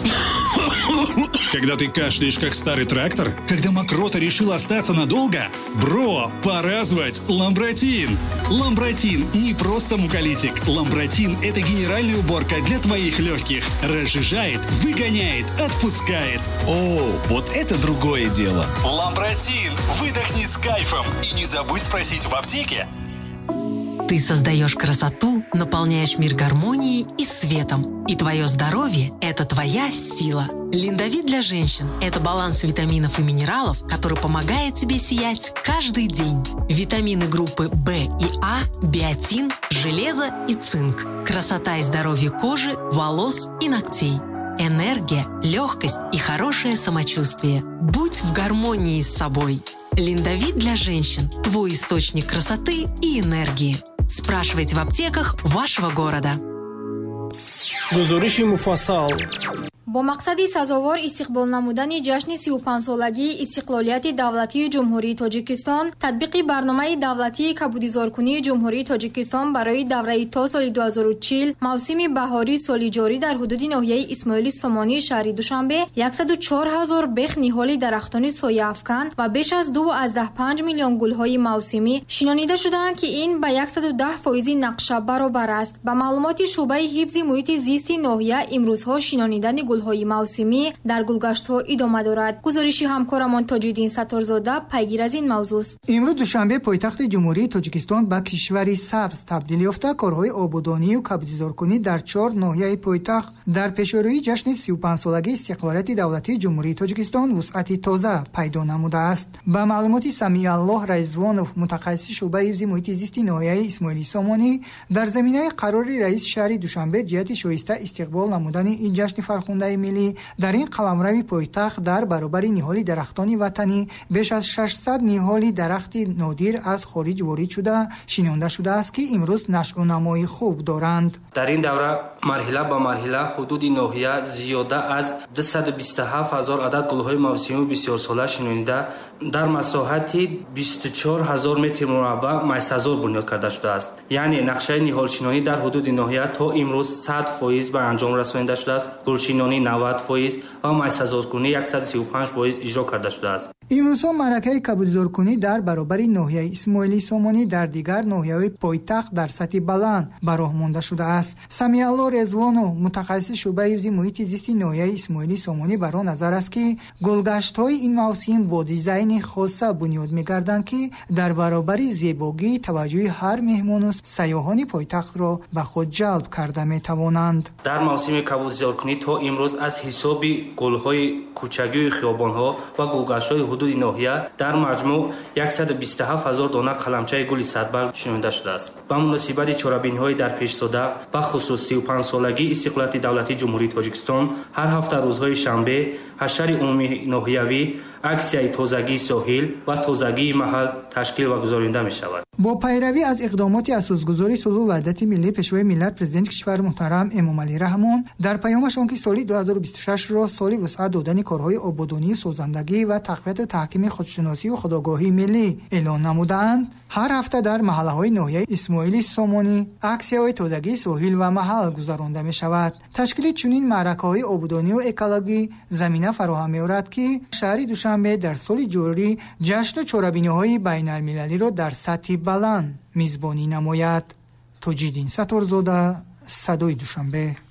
Когда ты кашляешь, как старый трактор? Когда мокрота решила остаться надолго? Бро, пора звать Ламбротин. Ламбротин не просто муколитик. Ламбротин – это генеральная уборка для твоих легких. Разжижает, выгоняет, отпускает. О, вот это другое дело. Ламбротин. Выдохни с кайфом. И не забудь спросить в аптеке. Ты создаешь красоту, наполняешь мир гармонией и светом. И твое здоровье – это твоя сила. Линдовит для женщин – это баланс витаминов и минералов, который помогает тебе сиять каждый день. Витамины группы В и А, биотин, железо и цинк. Красота и здоровье кожи, волос и ногтей. Энергия, легкость и хорошее самочувствие. Будь в гармонии с собой. Линдовит для женщин – твой источник красоты и энергии. Спрашивайте в аптеках вашего города. гузориши муфассал. با مقصد سزاوار استقبال نمودن جشن 35 استقلالیت دولتی جمهوری تاجیکستان، تطبیق برنامه دولتی کبودیزارکنی جمهوری تاجیکستان برای دوره تا سال 2040 موسم بهاری سال جاری در حدود ناحیه اسماعیل سامانی شهر دوشنبه 104,000 بخ نهال درختان سایه افکن و بیش از 2.5 میلیون گل‌های موسمی شناخته شدند که این به 110% نقشه برابر است. با معلومات شعبه حفظ محیط زیست ناحیه امروزها شناختن گل‌های موسمی در گلگشت‌ها ادامه دارد. گزارش همکارمان تاج‌الدین ستارزاده پیگیر از این موضوع است. امروز دوشنبه پایتخت جمهوری تاجیکستان به کشوری سبز تبدیل یافته کارهای آبادانی و کبودیزارکنی در 4 ناحیه پایتخت در پیشروی جشن 35 سالگی استقلالیت دولتی جمهوری تاجیکستان وسعت تازه پیدا نموده است. با معلومات سمیع الله رضوانوف متخصص شعبه حفظ محیط زیست ناحیه اسماعیل سامانی در زمینه قرار رئیس شهر دوشنبه جهت شایسته استقبال نمودن این جشن فرخنده ملی در این قلمرو پایتخت در برابر نهال درختان وطنی بیش از 600 نهال درخت نادر از خارج وارد شده شناخته شده است که امروز نشأ و نمای خوب دارند. در این دوره مرحله به مرحله حدود ناحیه زیاده از 227,000 عدد گل‌های موسمی بسیار ساله شناخته در مساحت 24,000 متر مربع میسازور بنیاد کرده شده است. یعنی نقشه نهال شناسی در حدود ناحیه تا امروز 100% به انجام رسانیده شده است. گلشناسی 90% و میسازورکنی 135% اجرا کرده شده است. امروز معرکه کبودیزارکنی در برابر ناحیه اسماعیل سامانی در دیگر ناحیه‌های پایتخت در سطح بلند به راه مانده شده است. سمیع الله رضوانو متخصص شعبه حفظ محیط زیست ناحیه اسماعیل سامانی بر آن نظر است که گلگشت‌های این موسم با دیزاین خاصه بنیاد می‌گردند که در برابر زیبایی توجه هر مهمان و سیاحان پایتخت را به خود جلب کرده می‌توانند. در موسم کبودیزارکنی تا امروز از حساب گل‌های کوچگی خیابان‌ها و گلگشت‌های حدود ناحیه در مجموع 127,000 دانه قلمچه گل صدبرگ شناخته شده است. با مناسبت چهاربینی‌های در پیش زده و خصوص 35 سالگی استقلالیت دولتی جمهوری تاجیکستان هر هفته روزهای شنبه حشر عمومی ناحیوی اکسیای تازگی ساحل و تازگی محل تشکیل و گزارنده می شود. با پیروی از اقدامات اساسگذاری صلح و وحدت ملی پیشوای ملت پرزیدنت کشور محترم امامعلی رحمان در پیامش آن که سال 2026 را سال وسعت دادن کارهای آبادانی سازندگی و تقویت و تحکیم خودشناسی و خودآگاهی ملی اعلان نمودند، هر هفته در محله‌های ناحیه اسماعیل سامانی اکسیای تازگی ساحل و محل گزارنده می شود. تشکیل چنین معرکه‌های آبادانی و اکولوژی زمینه فراهم می‌آورد که شهر دوشنبه در سال جاری جشن چهاربینی‌های بین‌المللی را در سطح بلند میزبانی نماید. تاج‌الدین ستارزاده، صدای دوشنبه.